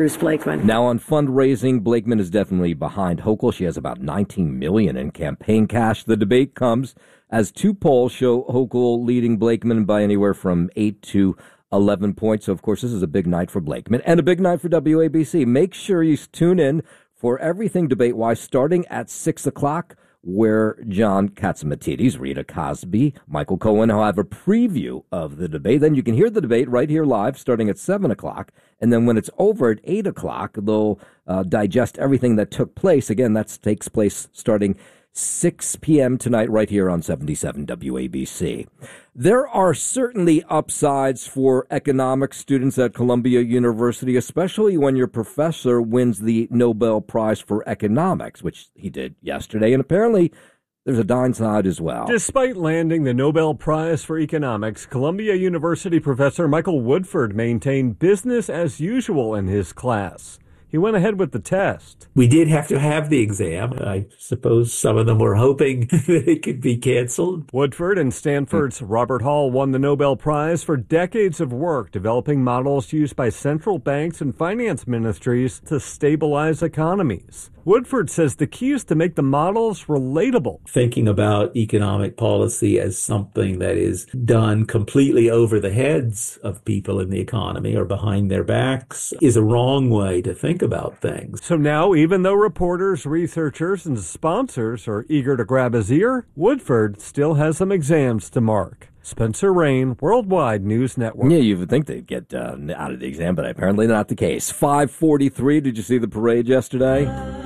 Bruce Blakeman. Now on fundraising, Blakeman is definitely behind Hochul. She has about $19 million in campaign cash. The debate comes as two polls show Hochul leading Blakeman by anywhere from 8 to 11 points. So, of course, this is a big night for Blakeman and a big night for WABC. Make sure you tune in for everything debate-wise starting at 6 o'clock, where John Catsimatidis, Rita Cosby, Michael Cohen will have a preview of the debate. Then you can hear the debate right here live starting at 7 o'clock. And then when it's over at 8 o'clock, they'll digest everything that took place. Again, that takes place starting 6 p.m. tonight right here on 77 WABC. There are certainly upsides for economics students at Columbia University, especially when your professor wins the Nobel Prize for Economics, which he did yesterday. And apparently there's a downside as well. Despite landing the Nobel Prize for Economics, Columbia University professor Michael Woodford maintained business as usual in his class. He went ahead with the test. We did have to have the exam. I suppose some of them were hoping that it could be canceled. Woodford and Stanford's Robert Hall won the Nobel Prize for decades of work developing models used by central banks and finance ministries to stabilize economies. Woodford says the key is to make the models relatable. Thinking about economic policy as something that is done completely over the heads of people in the economy or behind their backs is a wrong way to think about things. So now, even though reporters, researchers, and sponsors are eager to grab his ear, Woodford still has some exams to mark. Spencer Rain, Worldwide News Network. Yeah, you would think they'd get out of the exam, but apparently not the case. 5:43. Did you see the parade yesterday?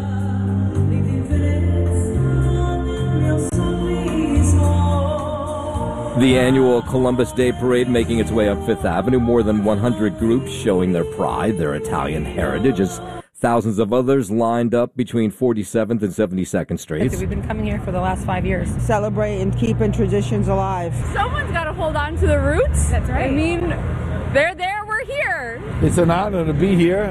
The annual Columbus Day Parade making its way up Fifth Avenue. More than 100 groups showing their pride, their Italian heritage, as thousands of others lined up between 47th and 72nd Streets. We've been coming here for the last 5 years. Celebrating, keeping traditions alive. Someone's got to hold on to the roots. That's right. I mean, they're there, we're here. It's an honor to be here.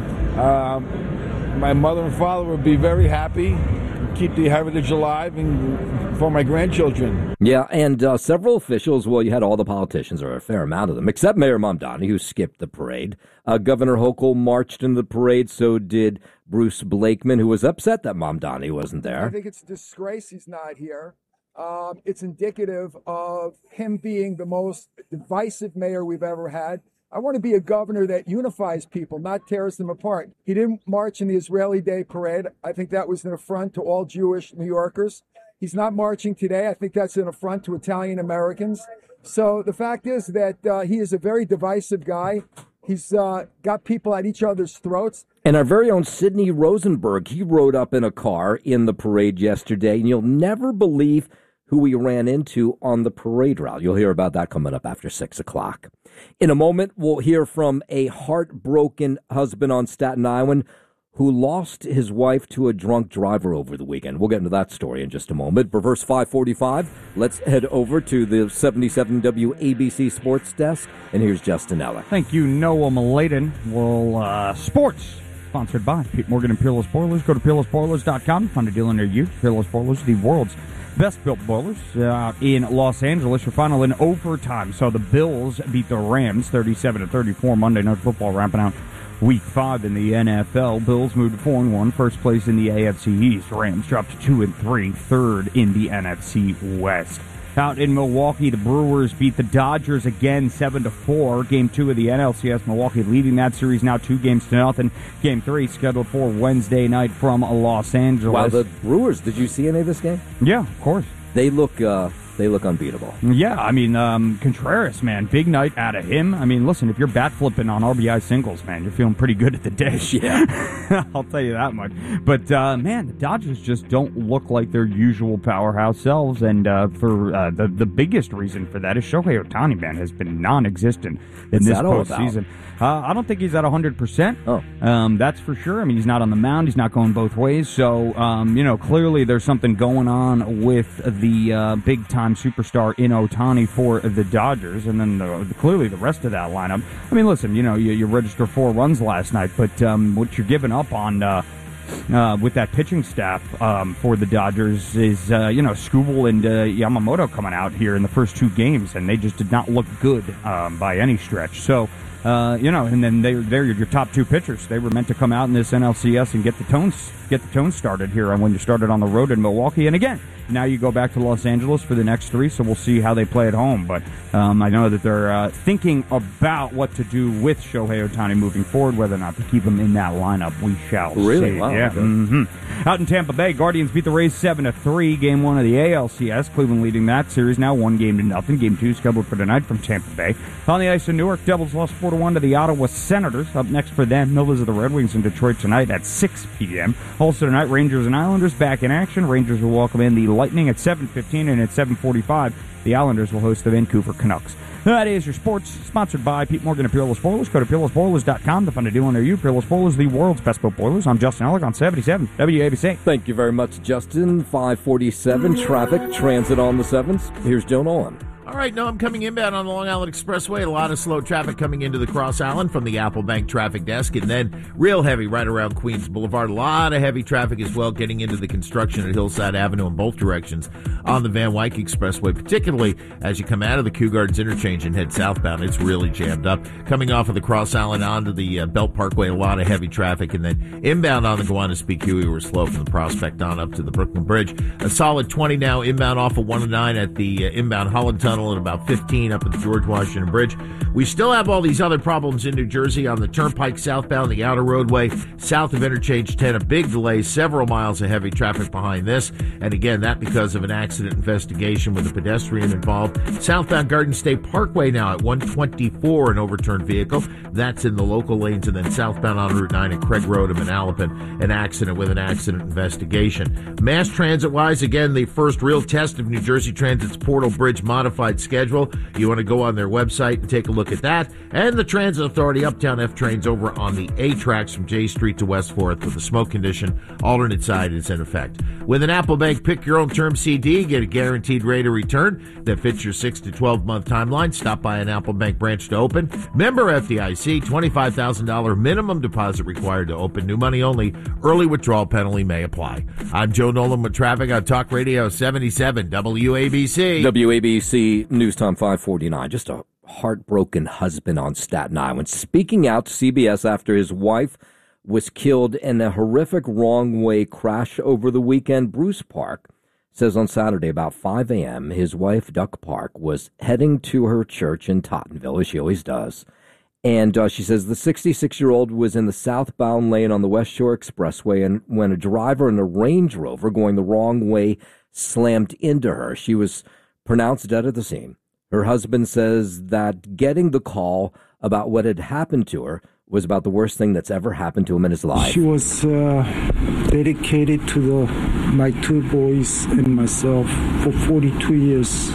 My mother and father would be very happy. Keep the heritage alive and for my grandchildren. Yeah, and several officials, well, you had all the politicians, or a fair amount of them, except Mayor Mamdani, who skipped the parade. Governor Hochul marched in the parade, so did Bruce Blakeman, who was upset that Mamdani wasn't there. I think it's a disgrace he's not here. It's indicative of him being the most divisive mayor we've ever had. I want to be a governor that unifies people, not tears them apart. He didn't march in the Israeli Day Parade. I think that was an affront to all Jewish New Yorkers. He's not marching today. I think that's an affront to Italian Americans. So the fact is that he is a very divisive guy. He's got people at each other's throats. And our very own Sidney Rosenberg, he rode up in a car in the parade yesterday, and you'll never believe who we ran into on the parade route. You'll hear about that coming up after 6 o'clock. In a moment, we'll hear from a heartbroken husband on Staten Island who lost his wife to a drunk driver over the weekend. We'll get into that story in just a moment. For verse 545, let's head over to the 77 WABC Sports Desk, and here's Justin Eller. Thank you, Noah Maladen. Well, sports, sponsored by Pete Morgan and Peerless Boilers. Go to peerlessboilers.com to find a dealer near you. Peerless Boilers, the world's best-built boilers in Los Angeles. Your final in overtime. So the Bills beat the Rams 37-34. Monday Night Football wrapping out Week 5 in the NFL. Bills moved to 4-1, first place in the AFC East. Rams dropped to 2-3, third in the NFC West. Out in Milwaukee, the Brewers beat the Dodgers again 7-4. Game 2 of the NLCS. Milwaukee leading that series now 2-0. Game 3 scheduled for Wednesday night from Los Angeles. Wow, the Brewers, did you see any of this game? Yeah, of course. They look unbeatable. Yeah, I mean, Contreras, man, big night out of him. I mean, listen, if you're bat flipping on RBI singles, man, you're feeling pretty good at the dish. Yeah. I'll tell you that much. But, man, the Dodgers just don't look like their usual powerhouse selves. And for the biggest reason for that is Shohei Ohtani, man, has been non-existent in this postseason. I don't think he's at 100%. Oh. That's for sure. I mean, he's not on the mound. He's not going both ways. So, clearly there's something going on with the big-time superstar in Ohtani for the Dodgers. And then clearly the rest of that lineup. I mean, listen, you registered 4 runs last night, but what you're giving up on with that pitching staff for the Dodgers is, Skubal and Yamamoto coming out here in the first 2 games, and they just did not look good by any stretch. So, And then they're your top two pitchers. They were meant to come out in this NLCS and get the tone started here when you started on the road in Milwaukee. And again, now you go back to Los Angeles for the next three, so we'll see how they play at home. But I know that they're thinking about what to do with Shohei Ohtani moving forward, whether or not to keep him in that lineup. We shall see. Really? Wow. Yeah. Okay. Mm-hmm. Out in Tampa Bay, Guardians beat the Rays 7-3. Game 1 of the ALCS. Cleveland leading that series now 1-0. Game 2 scheduled for tonight from Tampa Bay. On the ice in Newark, Devils lost 4-1 to the Ottawa Senators. Up next for them, Millers of the Red Wings in Detroit tonight at 6 p.m. Also tonight, Rangers and Islanders back in action. Rangers will welcome in the Lightning at 7:15, and at 7:45, the Islanders will host the Vancouver Canucks. That is your sports, sponsored by Pete Morgan and Peerless Boilers. Go to peerlessboilers.com to find a deal near you. Peerless Boilers, the world's best boat boilers. I'm Justin Ellick on 77 WABC. Thank you very much, Justin. 547 traffic, transit on the 7s. Here's Joe Nolan. All right, now I'm coming inbound on the Long Island Expressway. A lot of slow traffic coming into the Cross Island from the Apple Bank traffic desk, and then real heavy right around Queens Boulevard. A lot of heavy traffic as well getting into the construction at Hillside Avenue in both directions on the Van Wyck Expressway, particularly as you come out of the Kew Gardens interchange and head southbound. It's really jammed up. Coming off of the Cross Island onto the Belt Parkway, a lot of heavy traffic, and then inbound on the Gowanus Huey, we're slow from the Prospect on up to the Brooklyn Bridge. A solid 20 now inbound off of 109 at the inbound Holland Tunnel, and about 15 up at the George Washington Bridge. We still have all these other problems in New Jersey on the Turnpike southbound, the outer roadway, south of Interchange 10. A big delay, several miles of heavy traffic behind this. And again, that because of an accident investigation with a pedestrian involved. Southbound Garden State Parkway now at 124, an overturned vehicle. That's in the local lanes. And then southbound on Route 9 at Craig Road in Manalapan, an accident with an accident investigation. Mass transit-wise, again, the first real test of New Jersey Transit's Portal Bridge modified schedule. You want to go on their website and take a look at that. And the Transit Authority Uptown F trains over on the A tracks from J Street to West 4th with a smoke condition. Alternate side is in effect. With an Apple Bank Pick Your Own Term CD, get a guaranteed rate of return that fits your 6 to 12 month timeline. Stop by an Apple Bank branch to open. Member FDIC, $25,000 minimum deposit required to open. New money only. Early withdrawal penalty may apply. I'm Joe Nolan with traffic on Talk Radio 77 WABC. WABC News Time 549. Just a heartbroken husband on Staten Island speaking out to CBS after his wife was killed in a horrific wrong-way crash over the weekend. Bruce Park says on Saturday about 5 a.m. his wife, Duck Park, was heading to her church in Tottenville, as she always does. And she says the 66-year-old was in the southbound lane on the West Shore Expressway, and when a driver in a Range Rover going the wrong way slammed into her, she was pronounced dead at the scene. Her husband says that getting the call about what had happened to her was about the worst thing that's ever happened to him in his life. She was dedicated to my two boys and myself for 42 years.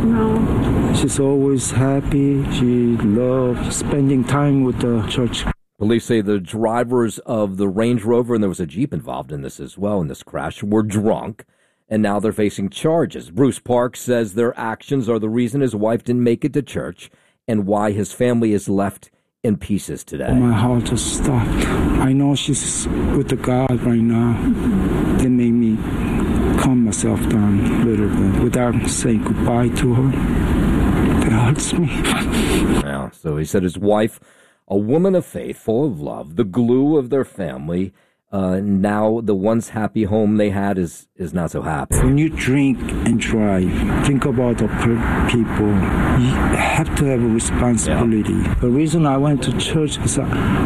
No. She's always happy. She loved spending time with the church. Police say the drivers of the Range Rover, and there was a Jeep involved in this as well, in this crash, were drunk, and now they're facing charges. Bruce Park says their actions are the reason his wife didn't make it to church and why his family is left in pieces today. My heart just stopped. I know she's with the God right now. That made me calm myself down a little bit without saying goodbye to her. That hurts me. Yeah, so he said his wife, a woman of faith, full of love, the glue of their family. Now the once happy home they had is not so happy. When you drink and drive, think about the people. You have to have a responsibility. Yeah. The reason I went to church is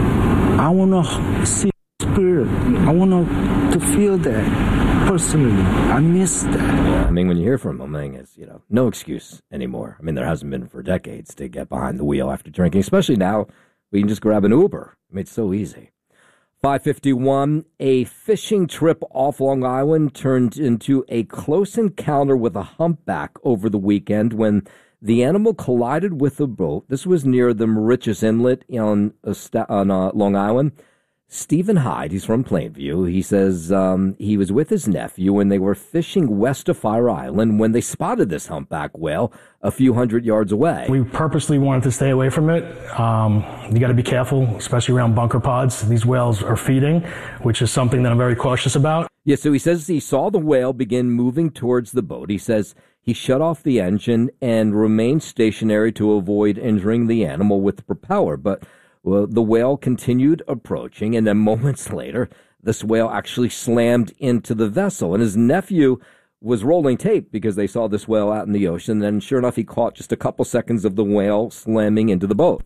I want to see the Spirit. I want to feel that personally. I miss that. Yeah, I mean, when you hear from him, it's no excuse anymore. I mean, there hasn't been for decades to get behind the wheel after drinking, especially now. We can just grab an Uber. I mean, it's so easy. 551, a fishing trip off Long Island turned into a close encounter with a humpback over the weekend when the animal collided with a boat. This was near the Mauritius Inlet on Long Island. Stephen Hyde, he's from Plainview, he says he was with his nephew when they were fishing west of Fire Island when they spotted this humpback whale a few hundred yards away. We purposely wanted to stay away from it. You got to be careful, especially around bunker pods. These whales are feeding, which is something that I'm very cautious about. Yeah, so he says he saw the whale begin moving towards the boat. He says he shut off the engine and remained stationary to avoid injuring the animal with the propeller. But Well, the whale continued approaching, and then moments later, this whale actually slammed into the vessel. And his nephew was rolling tape because they saw this whale out in the ocean. And then, sure enough, he caught just a couple seconds of the whale slamming into the boat.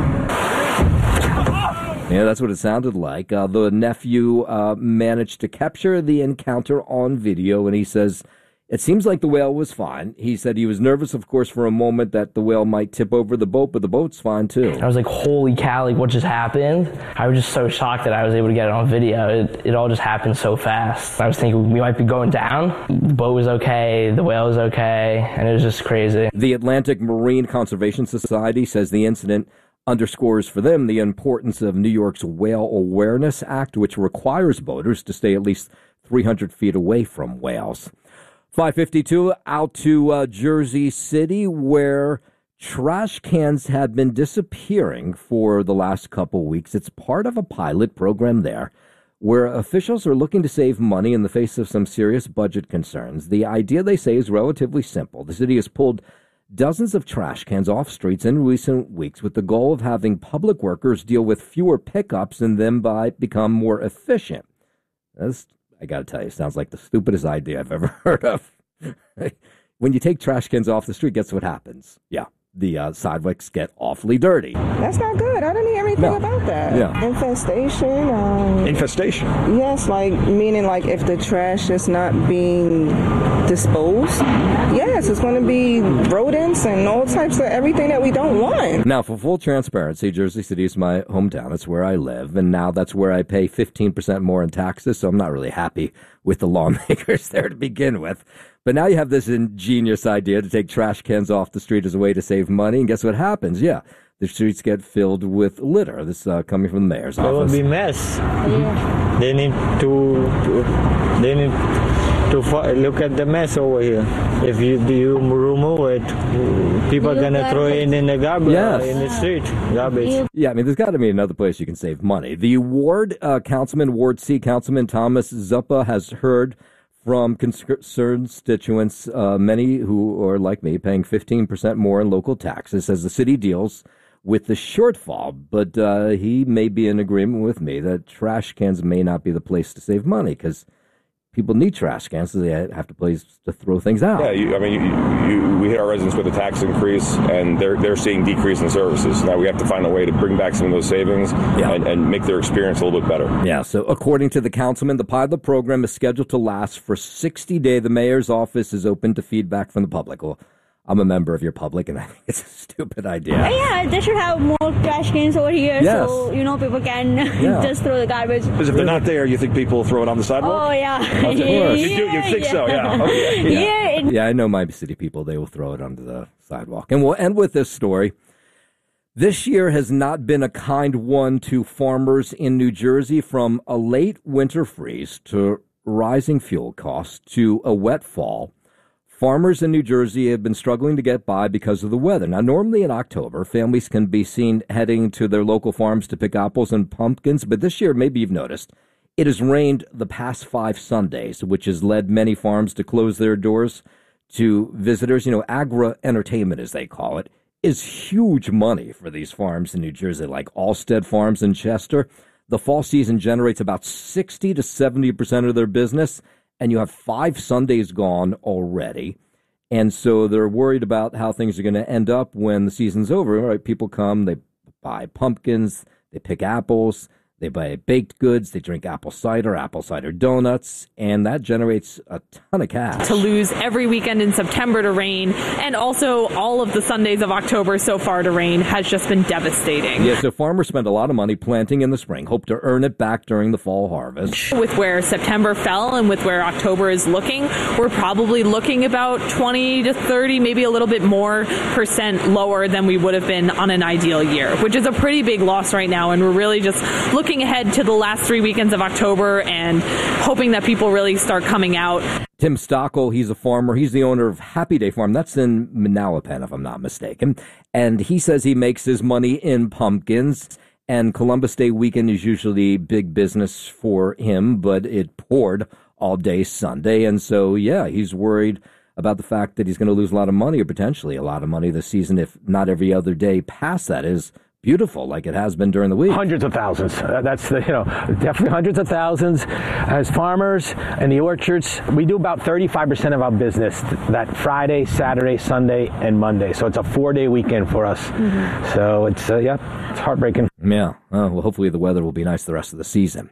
Yeah, that's what it sounded like. The nephew managed to capture the encounter on video, and he says it seems like the whale was fine. He said he was nervous, of course, for a moment that the whale might tip over the boat, but the boat's fine, too. I was like, holy cow, like, what just happened? I was just so shocked that I was able to get it on video. It all just happened so fast. I was thinking we might be going down. The boat was okay, the whale was okay, and it was just crazy. The Atlantic Marine Conservation Society says the incident underscores for them the importance of New York's Whale Awareness Act, which requires boaters to stay at least 300 feet away from whales. 5:52 out to Jersey City, where trash cans have been disappearing for the last couple weeks. It's part of a pilot program there where officials are looking to save money in the face of some serious budget concerns. The idea, they say, is relatively simple. The city has pulled dozens of trash cans off streets in recent weeks with the goal of having public workers deal with fewer pickups and then become more efficient. That's, I got to tell you, sounds like the stupidest idea I've ever heard of. When you take trash cans off the street, guess what happens? Yeah, the sidewalks get awfully dirty. That's not good. I didn't hear anything about that. Yeah. Infestation. Infestation? Yes, like, meaning like if the trash is not being disposed, yes, it's going to be rodents and all types of everything that we don't want. Now, for full transparency, Jersey City is my hometown. That's where I live. And now that's where I pay 15% more in taxes. So I'm not really happy with the lawmakers there to begin with. But now you have this ingenious idea to take trash cans off the street as a way to save money. And guess what happens? Yeah, the streets get filled with litter. This coming from the mayor's office. There will be mess. Yeah. They need to look at the mess over here. If you remove it, people are going to throw it in the garbage, in the street, garbage. Yeah, I mean, there's got to be another place you can save money. The Ward C Councilman Thomas Zuppa has heard from concerned constituents, many who are like me, paying 15% more in local taxes as the city deals with the shortfall. But he may be in agreement with me that trash cans may not be the place to save money because people need trash cans, so they have to place to throw things out. Yeah, we hit our residents with a tax increase, and they're seeing decrease in services. Now we have to find a way to bring back some of those savings and make their experience a little bit better. Yeah, so according to the councilman, the pilot program is scheduled to last for 60 days. The mayor's office is open to feedback from the public. Well, I'm a member of your public, and I think it's a stupid idea. Yeah, they should have more trash cans over here, yes. So, people can just throw the garbage. Because if they're not there, you think people will throw it on the sidewalk? Oh, yeah. Of course. You think so, yeah. Okay. Yeah, I know my city people, they will throw it onto the sidewalk. And we'll end with this story. This year has not been a kind one to farmers in New Jersey, from a late winter freeze to rising fuel costs to a wet fall. Farmers in New Jersey have been struggling to get by because of the weather. Now, normally in October, families can be seen heading to their local farms to pick apples and pumpkins, but this year, maybe you've noticed, it has rained the past 5 Sundays, which has led many farms to close their doors to visitors. Agri-entertainment, as they call it, is huge money for these farms in New Jersey, like Allstead Farms in Chester. The fall season generates about 60 to 70% of their business, and you have 5 Sundays gone already. And so they're worried about how things are going to end up when the season's over. Right? People come, they buy pumpkins, they pick apples, they buy baked goods, they drink apple cider donuts, and that generates a ton of cash. To lose every weekend in September to rain, and also all of the Sundays of October so far to rain, has just been devastating. Yeah, so farmers spend a lot of money planting in the spring, hope to earn it back during the fall harvest. With where September fell and with where October is looking, we're probably looking about 20 to 30, maybe a little bit more % lower than we would have been on an ideal year, which is a pretty big loss right now, and we're really just looking ahead to the last 3 weekends of October and hoping that people really start coming out. Tim Stockel, he's a farmer. He's the owner of Happy Day Farm. That's in Manalapan, if I'm not mistaken. And he says he makes his money in pumpkins. And Columbus Day weekend is usually big business for him, but it poured all day Sunday. And so, yeah, he's worried about the fact that he's going to lose a lot of money, or potentially a lot of money this season, if not every other day past that is beautiful like it has been during the week. Hundreds of thousands. That's definitely hundreds of thousands. As farmers and the orchards, we do about 35% of our business that Friday, Saturday, Sunday, and Monday. So it's a 4-day weekend for us. Mm-hmm. So it's it's heartbreaking. Yeah. Well, hopefully the weather will be nice the rest of the season.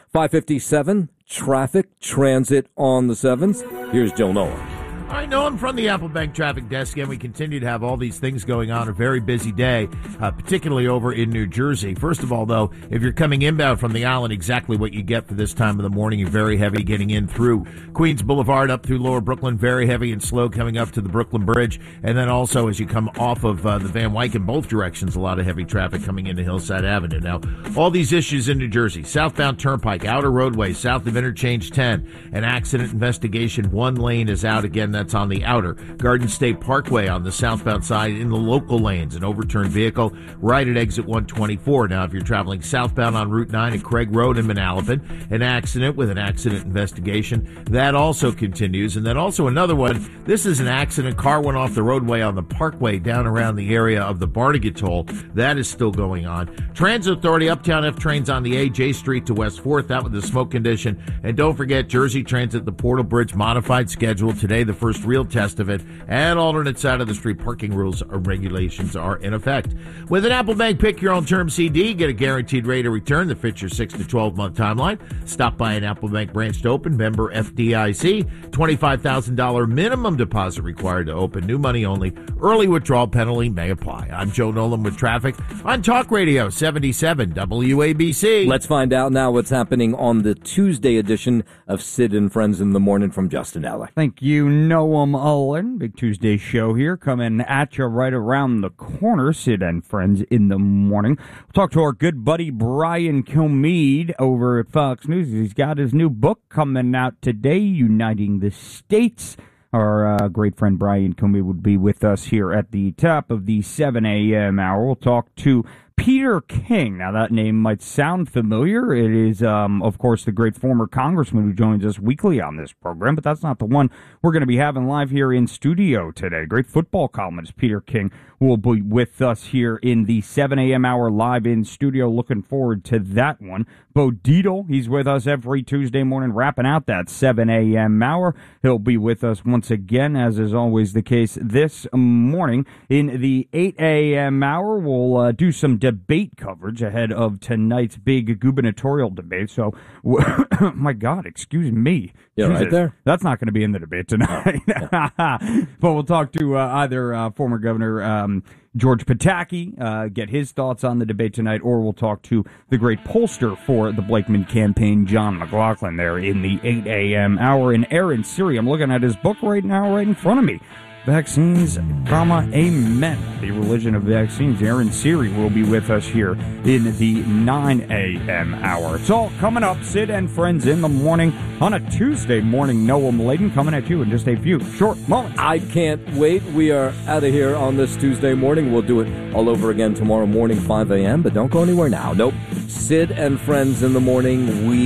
5:57, traffic, transit on the 7s. Here's Joe Nolan. I know I'm from the Apple Bank traffic desk, and we continue to have all these things going on. A very busy day, particularly over in New Jersey. First of all, though, if you're coming inbound from the island, exactly what you get for this time of the morning. You're very heavy getting in through Queens Boulevard up through Lower Brooklyn, very heavy and slow coming up to the Brooklyn Bridge. And then also as you come off of the Van Wyck in both directions, a lot of heavy traffic coming into Hillside Avenue. Now, all these issues in New Jersey, southbound Turnpike, outer roadway, south of Interchange 10, an accident investigation. One lane is out again. That's on the outer. Garden State Parkway on the southbound side in the local lanes. An overturned vehicle right at exit 124. Now, if you're traveling southbound on Route 9 at Craig Road in Manalapan, an accident with an accident investigation. That also continues. And then also another one. This is an accident. Car went off the roadway on the Parkway down around the area of the Barnegat Toll. That is still going on. Transit Authority, Uptown F trains on the AJ Street to West 4th. That with the smoke condition. And don't forget, Jersey Transit, the Portal Bridge modified schedule. Today, the first real test of it, and alternate side of the street parking rules or regulations are in effect. With an Apple Bank Pick Your Own Term CD, get a guaranteed rate of return that fits your 6 to 12 month timeline. Stop by an Apple Bank branch to open. Member FDIC. $25,000 minimum deposit required to open. New money only. Early withdrawal penalty may apply. I'm Joe Nolan with traffic on Talk Radio 77 WABC. Let's find out now what's happening on the Tuesday edition of Sid and Friends in the Morning from Justin Eller. Thank you, Noam Owen. Big Tuesday show here coming at you right around the corner. Sid and Friends in the Morning. We'll talk to our good buddy Brian Kilmeade over at Fox News. He's got his new book coming out today, Uniting the States. Our great friend Brian Kilmeade would be with us here at the top of the 7 a.m. hour. We'll talk to Peter King. Now, that name might sound familiar. It is, of course, the great former congressman who joins us weekly on this program, but that's not the one we're going to be having live here in studio today. Great football columnist Peter King will be with us here in the 7 a.m. hour live in studio. Looking forward to that one. Bo Dietl, he's with us every Tuesday morning, wrapping out that 7 a.m. hour. He'll be with us once again, as is always the case this morning. In the 8 a.m. hour, we'll do some debate coverage ahead of tonight's big gubernatorial debate. So, my God, excuse me. Yeah, right there. That's not going to be in the debate tonight. But we'll talk to either former Governor George Pataki, get his thoughts on the debate tonight, or we'll talk to the great pollster for the Blakeman campaign, John McLaughlin, there in the 8 a.m. hour. And Aaron Siri, I'm looking at his book right now, right in front of me. Vaccines, Amen. The Religion of Vaccines. Aaron Siri will be with us here in the 9 a.m. hour. It's all coming up. Sid and Friends in the Morning on a Tuesday morning. Noam Laden coming at you in just a few short moments. I can't wait. We are out of here on this Tuesday morning. We'll do it all over again tomorrow morning, 5 a.m., but don't go anywhere now. Nope. Sid and Friends in the Morning. We